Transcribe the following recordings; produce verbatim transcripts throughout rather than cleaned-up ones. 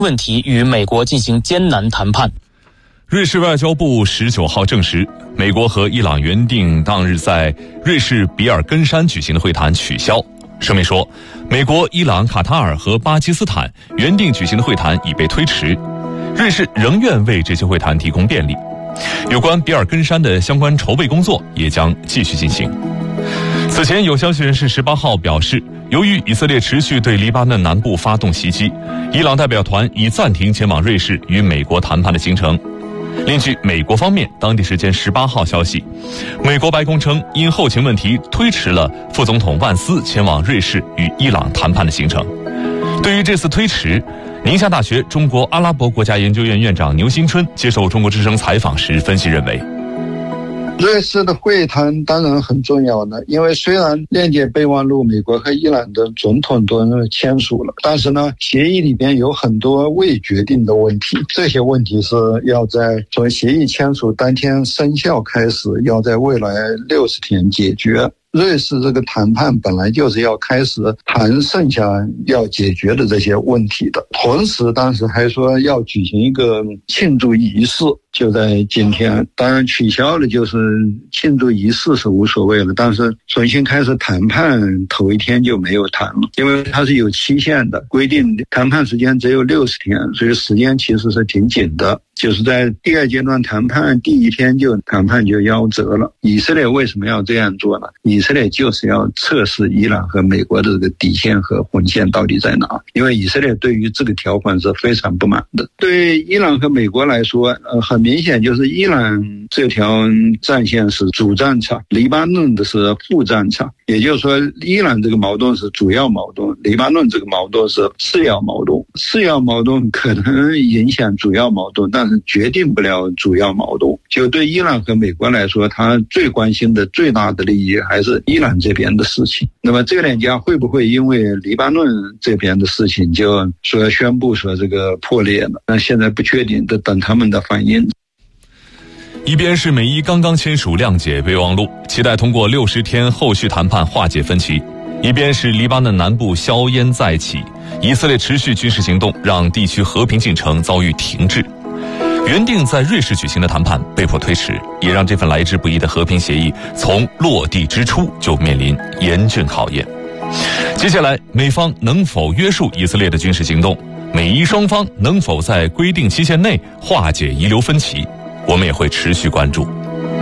问题与美国进行艰难谈判。 瑞士外交部十九号证实，美国和伊朗原定当日在瑞士比尔根山举行的会谈取消。声明说，美国、伊朗、卡塔尔和巴基斯坦原定举行的会谈已被推迟，瑞士仍愿为这些会谈提供便利。有关比尔根山的相关筹备工作也将继续进行。此前有消息人士十八号表示，由于以色列持续对黎巴嫩南部发动袭击，伊朗代表团已暂停前往瑞士与美国谈判的行程。另据美国方面当地时间十八号消息，美国白宫称因后勤问题推迟了副总统万斯前往瑞士与伊朗谈判的行程。对于这次推迟，宁夏大学中国阿拉伯国家研究院院长牛新春接受中国之声采访时分析认为， 瑞士的会谈当然很重要的，因为虽然链接备忘录美国和伊朗的总统都签署了，但是呢，协议里边有很多未决定的问题，这些问题是要在从协议签署当天生效开始，要在未来六十天解决。瑞士这个谈判本来就是要开始谈剩下要解决的这些问题的，同时当时还说要举行一个庆祝仪式，就在今天。当然取消了，就是庆祝仪式是无所谓了，但是重新开始谈判头一天就没有谈了，因为它是有期限的，规定谈判时间只有六十天，所以时间其实是挺紧的。就是在第二阶段谈判第一天就谈判就夭折了。以色列为什么要这样做呢？以色列就是要测试伊朗和美国的这个底线和红线到底在哪，因为以色列对于这个条款是非常不满的。对伊朗和美国来说，呃，很明显就是伊朗这条战线是主战场，黎巴嫩的是副战场，也就是说伊朗这个矛盾是主要矛盾，黎巴嫩这个矛盾是次要矛盾。次要矛盾可能影响主要矛盾，但是决定不了主要矛盾。就对伊朗和美国来说，他最关心的最大的利益还是伊朗这边的事情。那么这两家会不会因为黎巴嫩这边的事情就说宣布说这个破裂了？那现在不确定，得等他们的反应。 一边是美伊刚刚签署谅解备忘录，期待通过六十天后续谈判化解分歧；一边是黎巴嫩南部硝烟再起，以色列持续军事行动让地区和平进程遭遇停滞。原定在瑞士举行的谈判被迫推迟，也让这份来之不易的和平协议从落地之初就面临严峻考验。接下来，美方能否约束以色列的军事行动？美伊双方能否在规定期限内化解遗留分歧？我们也会持续关注。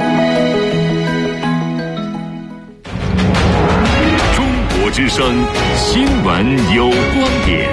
中国之声新闻有观点。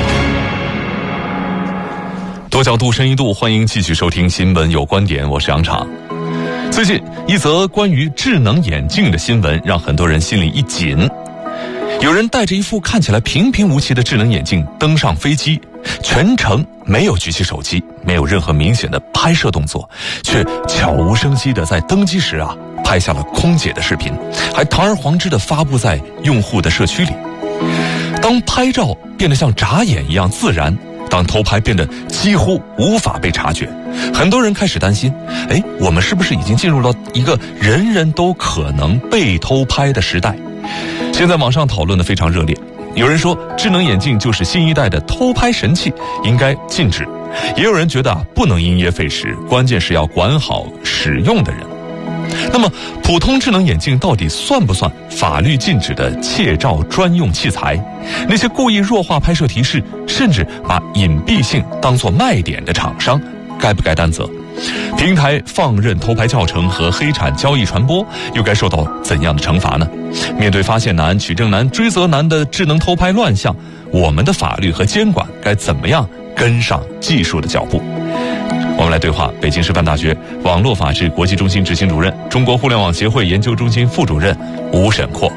多角度深一度，欢迎继续收听新闻有观点，我是杨昶。最近一则关于智能眼镜的新闻让很多人心里一紧。有人戴着一副看起来平平无奇的智能眼镜登上飞机，全程没有举起手机，没有任何明显的拍摄动作，却悄无声息地在登机时啊拍下了空姐的视频，还堂而皇之地发布在用户的社区里。当拍照变得像眨眼一样自然，当偷拍变得几乎无法被察觉，很多人开始担心，哎，我们是不是已经进入了一个人人都可能被偷拍的时代？现在网上讨论的非常热烈，有人说智能眼镜就是新一代的偷拍神器，应该禁止；也有人觉得啊，不能因噎废食，关键是要管好使用的人。那么普通智能眼镜到底算不算法律禁止的窃照专用器材？那些故意弱化拍摄提示，甚至把隐蔽性当作卖点的厂商，该不该担责？平台放任偷拍教程和黑产交易传播，又该受到怎样的惩罚呢？面对发现难、取证难、追责难的智能偷拍乱象，我们的法律和监管该怎么样跟上技术的脚步？我们来对话北京师范大学网络法治国际中心执行主任、中国互联网协会研究中心副主任吴沈阔。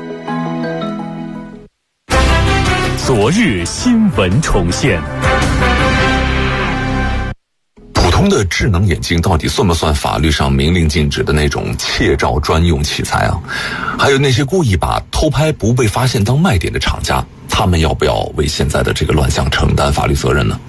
昨日新闻重现。 普通的智能眼镜到底算不算法律上明令禁止的那种窃照专用器材啊？还有那些故意把偷拍不被发现当卖点的厂家，他们要不要为现在的这个乱象承担法律责任呢？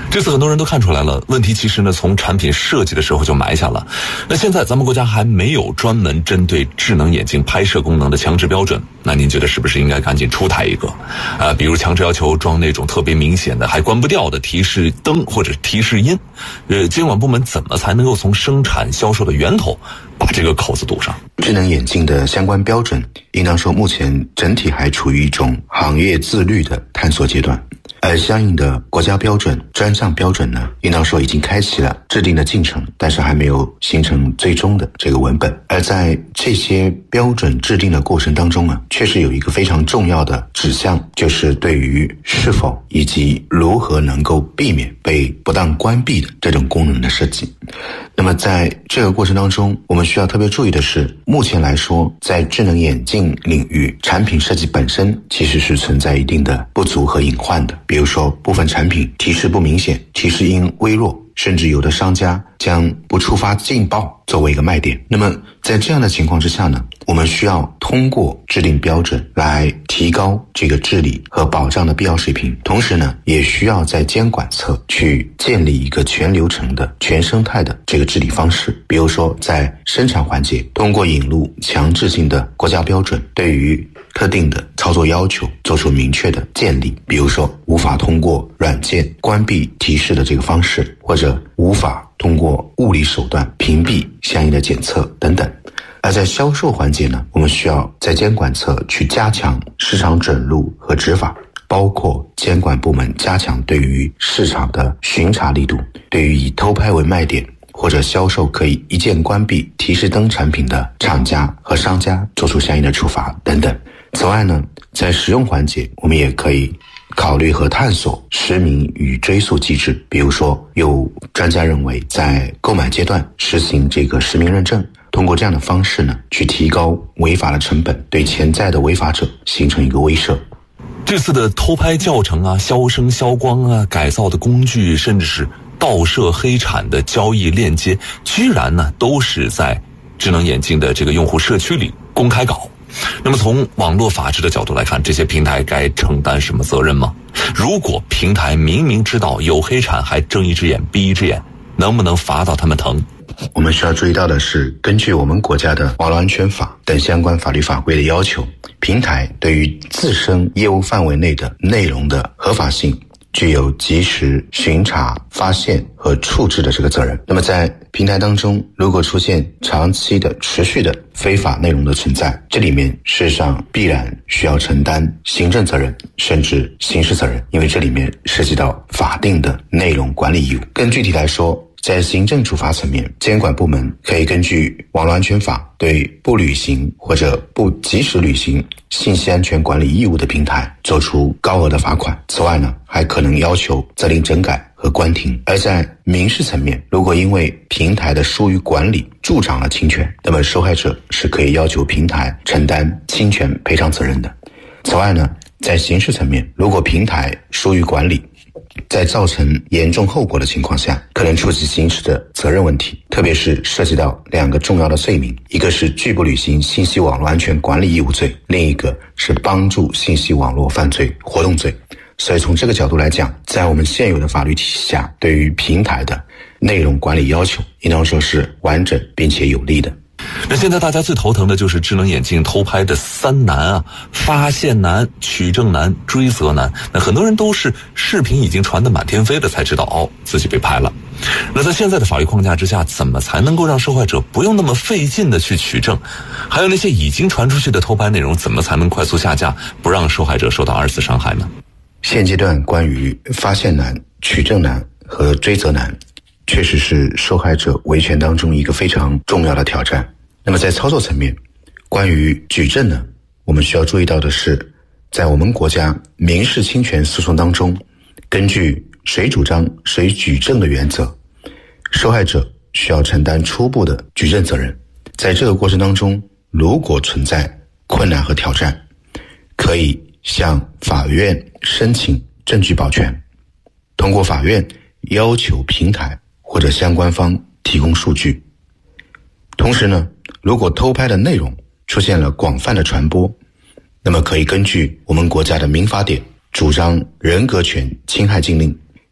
这次很多人都看出来了，问题其实呢从产品设计的时候就埋下了。那现在咱们国家还没有专门针对智能眼镜拍摄功能的强制标准，那您觉得是不是应该赶紧出台一个？呃，比如强制要求装那种特别明显的还关不掉的提示灯或者提示音，呃，监管部门怎么才能够从生产销售的源头把这个口子堵上？ 智能眼镜的相关标准，应当说目前整体还处于一种行业自律的探索阶段。而相应的国家标准、专项标准呢，应当说已经开启了制定的进程，但是还没有形成最终的这个文本。而在这些标准制定的过程当中啊，确实有一个非常重要的指向，就是对于是否以及如何能够避免被不当关闭的这种功能的设计。那么在这个过程当中，我们需要特别注意的是，目前来说，在智能眼镜领域，产品设计本身其实是存在一定的不足和隐患的。比如说，部分产品提示不明显，提示音微弱，甚至有的商家将不触发劲爆作为一个卖点。那么在这样的情况之下呢，我们需要通过制定标准来提高这个治理和保障的必要水平，同时呢，也需要在监管侧去建立一个全流程的全生态的这个治理方式。比如说在生产环节，通过引入强制性的国家标准，对于特定的操作要求做出明确的建立，比如说无法通过软件关闭提示的这个方式，或者无法通过物理手段屏蔽相应的检测等等。而在销售环节呢，我们需要在监管侧去加强市场准入和执法，包括监管部门加强对于市场的巡查力度，对于以偷拍为卖点或者销售可以一键关闭提示灯产品的厂家和商家做出相应的处罚等等。此外呢，在使用环节，我们也可以考虑和探索实名与追溯机制。比如说，有专家认为在购买阶段实行这个实名认证，通过这样的方式呢，去提高违法的成本，对潜在的违法者形成一个威慑。 这次的偷拍教程啊、消声消光啊、改造的工具，甚至是盗摄黑产的交易链接，居然呢都是在智能眼镜的这个用户社区里公开搞。那么从网络法治的角度来看，这些平台该承担什么责任吗？如果平台明明知道有黑产还睁一只眼闭一只眼，能不能罚到他们疼？ 我们需要注意到的是，根据我们国家的网络安全法等相关法律法规的要求，平台对于自身业务范围内的内容的合法性具有及时巡查、发现和处置的这个责任。那么在平台当中，如果出现长期的、持续的非法内容的存在，这里面事实上必然需要承担行政责任，甚至刑事责任，因为这里面涉及到法定的内容管理义务。更具体来说，在行政处罚层面，监管部门可以根据网络安全法对不履行或者不及时履行信息安全管理义务的平台做出高额的罚款。此外呢，还可能要求责令整改和关停。而在民事层面，如果因为平台的疏于管理助长了侵权，那么受害者是可以要求平台承担侵权赔偿责任的。此外呢，在刑事层面，如果平台疏于管理，在造成严重后果的情况下，可能触及刑事的责任问题，特别是涉及到两个重要的罪名，一个是拒不履行信息网络安全管理义务罪，另一个是帮助信息网络犯罪活动罪。所以从这个角度来讲，在我们现有的法律体系下，对于平台的内容管理要求应当说是完整并且有力的。 那现在大家最头疼的就是智能眼镜偷拍的三难啊：发现难、取证难、追责难。那很多人都是视频已经传得满天飞了才知道哦自己被拍了。那在现在的法律框架之下，怎么才能够让受害者不用那么费劲的去取证？还有那些已经传出去的偷拍内容，怎么才能快速下架，不让受害者受到二次伤害呢？ 现阶段关于发现难、取证难和追责难，确实是受害者维权当中一个非常重要的挑战。那么在操作层面，关于举证呢，我们需要注意到的是，在我们国家民事侵权诉讼当中，根据谁主张谁举证的原则，受害者需要承担初步的举证责任。在这个过程当中，如果存在困难和挑战，可以向法院申请证据保全，通过法院要求平台或者相关方提供数据。同时呢，如果偷拍的内容出现了广泛的传播，那么可以根据我们国家的民法典主张人格权侵害禁令，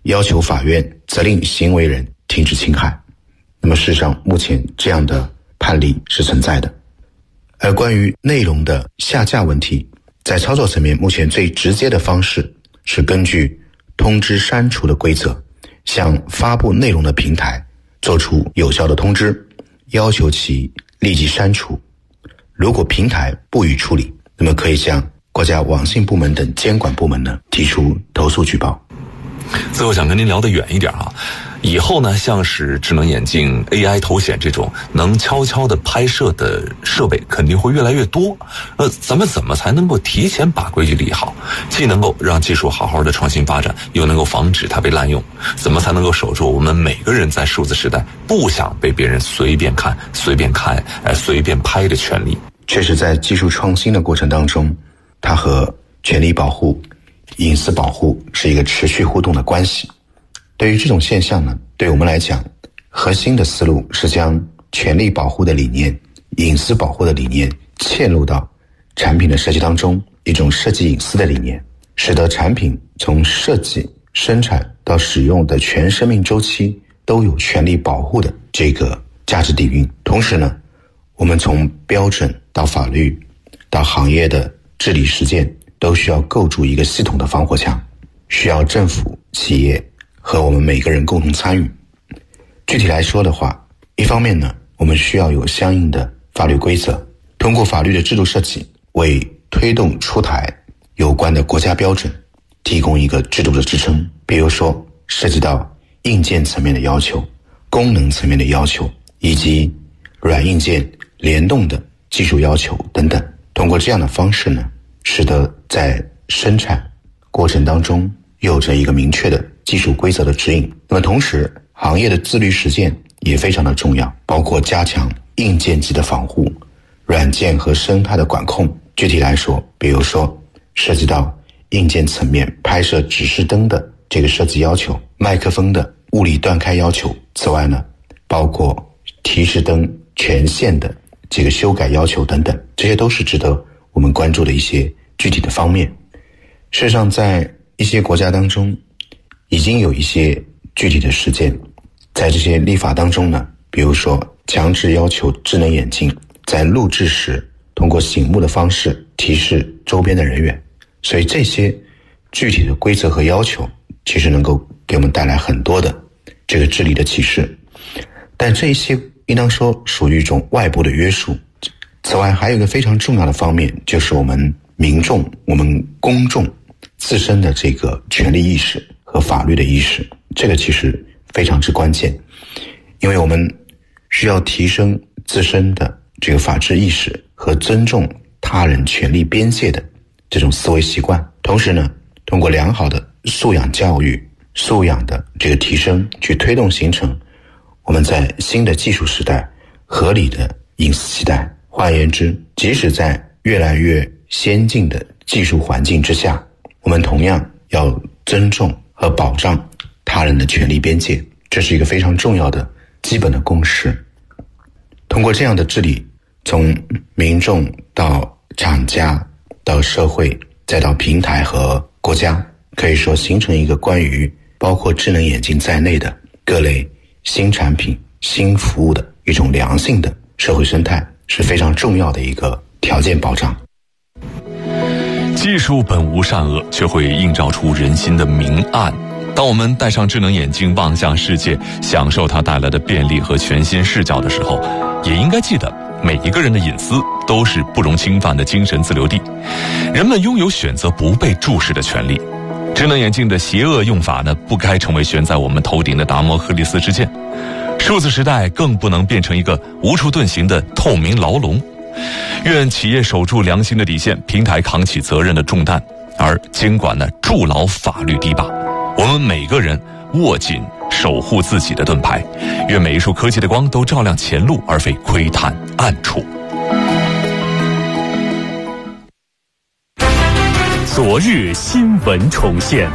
要求法院责令行为人停止侵害。那么事实上目前这样的判例是存在的。而关于内容的下架问题，在操作层面目前最直接的方式是根据通知删除的规则，向发布内容的平台做出有效的通知，要求其立即删除。如果平台不予处理，那么可以向国家网信部门等监管部门呢提出投诉举报。 最后想跟您聊得远一点啊，以后呢，像是智能眼镜、A I 头显这种能悄悄的拍摄的设备肯定会越来越多。呃，咱们怎么才能够提前把规矩立好，既能够让技术好好的创新发展，又能够防止它被滥用？怎么才能够守住我们每个人在数字时代不想被别人随便看、随便看、呃、随便拍的权利？ 确实，在技术创新的过程当中，它和权利保护、隐私保护是一个持续互动的关系。对于这种现象呢，对我们来讲，核心的思路是将权利保护的理念、隐私保护的理念嵌入到产品的设计当中，一种设计隐私的理念，使得产品从设计、生产到使用的全生命周期都有权利保护的这个价值底蕴。同时呢，我们从标准到法律到行业的治理实践，都需要构筑一个系统的防火墙，需要政府、企业和我们每个人共同参与。具体来说的话，一方面呢，我们需要有相应的法律规则，通过法律的制度设计，为推动出台有关的国家标准提供一个制度的支撑。比如说涉及到硬件层面的要求、功能层面的要求，以及软硬件联动的技术要求等等。通过这样的方式呢，使得在生产过程当中有着一个明确的技术规则的指引。那么同时，行业的自律实践也非常的重要，包括加强硬件级的防护、软件和生态的管控。具体来说，比如说涉及到硬件层面拍摄指示灯的这个设计要求、麦克风的物理断开要求。此外呢，包括提示灯权限的这个修改要求等等，这些都是值得我们关注的一些具体的方面。事实上，在一些国家当中已经有一些具体的实践。在这些立法当中呢，比如说强制要求智能眼镜在录制时通过醒目的方式提示周边的人员。所以这些具体的规则和要求其实能够给我们带来很多的这个治理的启示，但这些应当说属于一种外部的约束。此外，还有一个非常重要的方面，就是我们民众、我们公众自身的这个权利意识和法律的意识，这个其实非常之关键。因为我们需要提升自身的这个法治意识和尊重他人权利边界的这种思维习惯，同时呢，通过良好的素养教育、素养的这个提升，去推动形成我们在新的技术时代合理的隐私期待。换言之，即使在越来越先进的技术环境之下，我们同样要尊重和保障他人的权利边界，这是一个非常重要的基本的共识。通过这样的治理，从民众到厂家到社会再到平台和国家，可以说形成一个关于包括智能眼镜在内的各类新产品、新服务的一种良性的社会生态，是非常重要的一个条件保障。 技术本无善恶，却会映照出人心的明暗。当我们戴上智能眼镜望向世界，享受它带来的便利和全新视角的时候，也应该记得每一个人的隐私都是不容侵犯的精神自留地，人们拥有选择不被注视的权利。智能眼镜的邪恶用法呢，不该成为悬在我们头顶的达摩赫利斯之剑。数字时代更不能变成一个无处遁形的透明牢笼。愿企业守住良心的底线，平台扛起责任的重担，而监管呢筑牢法律堤坝。我们每个人握紧守护自己的盾牌，愿每一束科技的光都照亮前路，而非窥探暗处。 昨日新闻重现。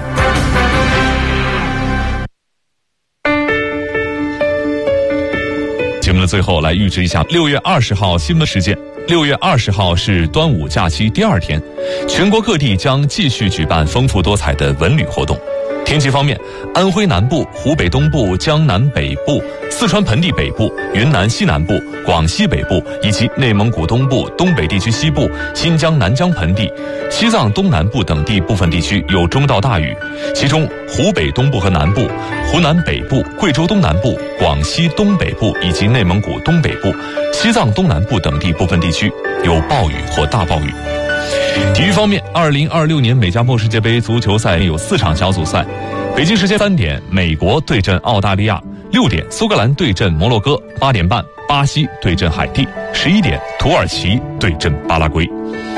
节目的最后，来预知一下六月二十号新闻事件。六月二十号是端午假期第二天，全国各地将继续举办丰富多彩的文旅活动。 天气方面，安徽南部、湖北东部、江南北部、四川盆地北部、云南西南部、广西北部以及内蒙古东部、东北地区西部、新疆南疆盆地、西藏东南部等地部分地区有中到大雨，其中湖北东部和南部、湖南北部、贵州东南部、广西东北部以及内蒙古东北部、西藏东南部等地部分地区有暴雨或大暴雨。体育方面，二零二六年美加墨世界杯足球赛有四场小组赛。北京时间三点，美国对阵澳大利亚；六点，苏格兰对阵摩洛哥；八点半，巴西对阵海地；十一点，土耳其对阵巴拉圭。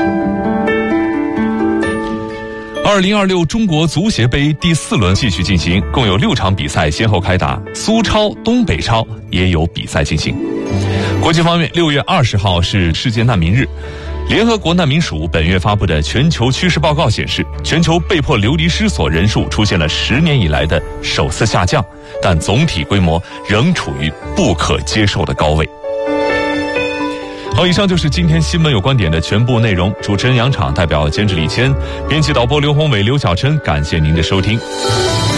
二零二六中国足协杯第四轮继续进行，共有六场比赛先后开打，苏超、东北超也有比赛进行。国际方面，六月二十号是世界难民日。联合国难民署本月发布的全球趋势报告显示，全球被迫流离失所人数出现了十年以来的首次下降，但总体规模仍处于不可接受的高位。好，以上就是今天新闻有观点的全部内容。主持人杨昶，代表监制李谦，编辑导播刘宏伟、刘小琛，感谢您的收听。